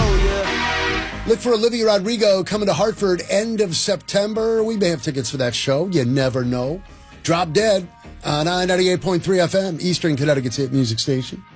Look for Olivia Rodrigo coming to Hartford end of September. We may have tickets for that show. You never know. Drop Dead on 98.3 FM, Eastern Connecticut's hit music station.